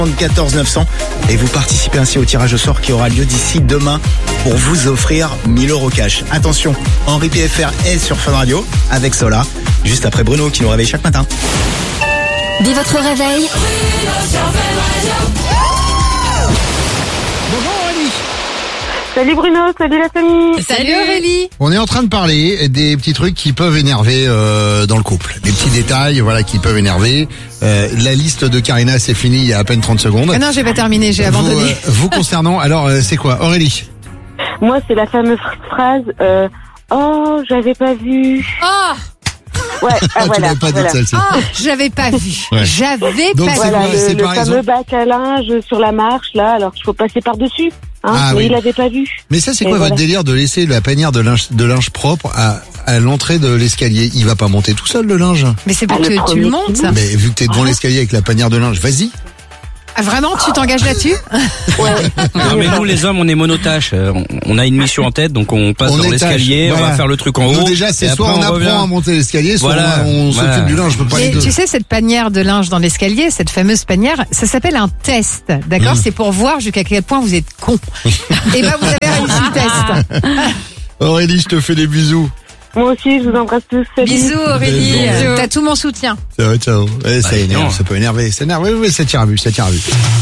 14 900 et vous participez ainsi au tirage au sort qui aura lieu d'ici demain pour vous offrir 1000 € cash. Attention, Henri PFR est sur Fun Radio avec Sola, juste après Bruno qui nous réveille chaque matin. Dès votre réveil, Bonjour Aurélie. Salut Bruno, salut la famille. Salut Aurélie. On est en train de parler des petits trucs qui peuvent énerver dans le couple. Des petits détails voilà, qui peuvent énerver. La liste de Karina, c'est fini il y a à peine 30 secondes. Ah non, j'ai pas terminé, j'ai abandonné. Vous concernant, alors c'est quoi Aurélie? Moi, c'est la fameuse phrase oh, j'avais pas vu. Oh, Ouais, Tu l'avais pas dit celle-ci. j'avais pas vu. Ouais. J'avais Donc, pas c'est vu. quoi, c'est le par fameux exemple bac à linge sur la marche, là, alors qu'il faut passer par-dessus. Hein, Ah mais oui. il avait pas vu. Mais ça, c'est Et quoi voilà. votre délire de laisser la panière de linge propre à l'entrée de l'escalier? Il va pas monter tout seul le linge. Mais c'est pour Ah, le que tu premier le montes. qui monte. Mais vu que t'es devant l'escalier avec la panière de linge, vas-y. Ah, vraiment, tu t'engages là-dessus? Non mais nous les hommes on est monotaches, on a une mission en tête donc on passe On dans étage, l'escalier, on voilà. va faire le truc en haut. Nous déjà, c'est et soit après, on apprend revient. à monter l'escalier, soit Voilà, on voilà. s'occupe du linge. Je peux pas les Mais deux. tu sais, cette panière de linge dans l'escalier, cette fameuse panière, ça s'appelle un test, d'accord? C'est pour voir jusqu'à quel point vous êtes con. Et ben, vous avez réussi le test. Aurélie, je te fais des bisous. Moi aussi, je vous embrasse tous. Salut. Bisous Aurélie. Bisous. T'as tout mon soutien. Ciao, ciao. Ouais, ça Allez, énerve, non. ça peut énerver. Ça énerve, oui, ça tire à vue, ça tire à vue.